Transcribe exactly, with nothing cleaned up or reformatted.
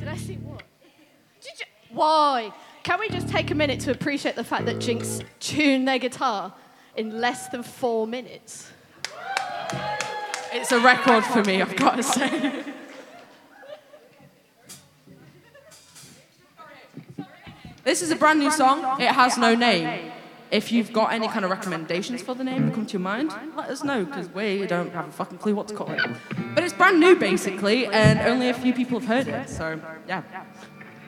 Let's see what. Did you, why? Can we just take a minute to appreciate the fact that Jinx tuned their guitar in less than four minutes? It's a record for me, I've got to say. This is a brand new song. It has no name. If you've got any kind of recommendations for the name that come to your mind, let us know, because we don't have a fucking clue what to call it. But it's brand new, basically, and only a few people have heard it, so yeah.